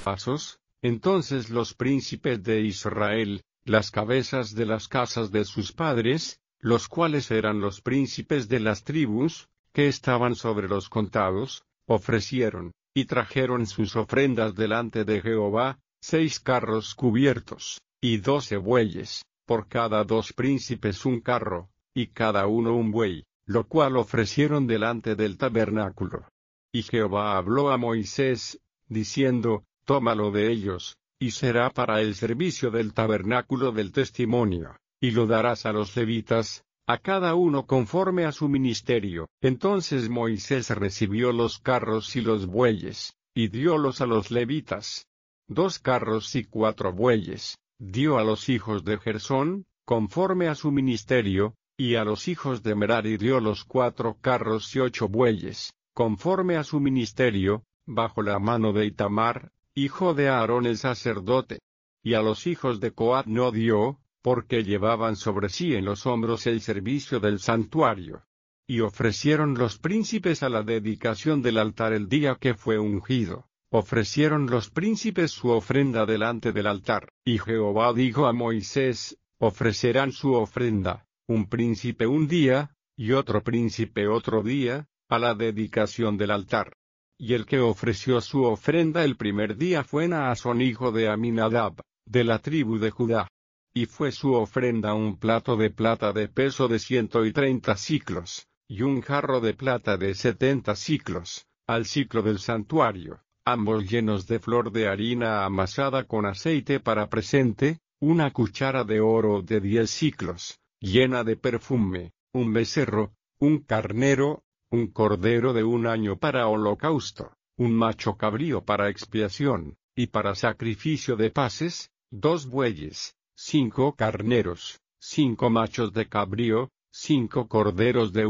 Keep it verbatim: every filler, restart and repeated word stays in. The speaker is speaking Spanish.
pasos. Entonces los príncipes de Israel, las cabezas de las casas de sus padres, los cuales eran los príncipes de las tribus, que estaban sobre los contados, ofrecieron, y trajeron sus ofrendas delante de Jehová, seis carros cubiertos, y doce bueyes, por cada dos príncipes un carro, y cada uno un buey, lo cual ofrecieron delante del tabernáculo. Y Jehová habló a Moisés, diciendo, tómalo de ellos, y será para el servicio del tabernáculo del testimonio, y lo darás a los levitas, a cada uno conforme a su ministerio. Entonces Moisés recibió los carros y los bueyes, y diólos a los levitas. Dos carros y cuatro bueyes, dio a los hijos de Gersón, conforme a su ministerio, y a los hijos de Merari dio los cuatro carros y ocho bueyes, conforme a su ministerio, bajo la mano de Itamar, hijo de Aarón el sacerdote. Y a los hijos de Coat no dio, porque llevaban sobre sí en los hombros el servicio del santuario. Y ofrecieron los príncipes a la dedicación del altar el día que fue ungido. Ofrecieron los príncipes su ofrenda delante del altar. Y Jehová dijo a Moisés, ofrecerán su ofrenda, un príncipe un día, y otro príncipe otro día, a la dedicación del altar. Y el que ofreció su ofrenda el primer día fue Naasón hijo de Aminadab, de la tribu de Judá. Y fue su ofrenda un plato de plata de peso de ciento y treinta siclos, y un jarro de plata de setenta siclos, al siclo del santuario, ambos llenos de flor de harina amasada con aceite para presente, una cuchara de oro de diez siclos, llena de perfume, un becerro, un carnero, un cordero de un año para holocausto, un macho cabrío para expiación, y para sacrificio de paces, dos bueyes, cinco carneros, cinco machos de cabrío, cinco corderos de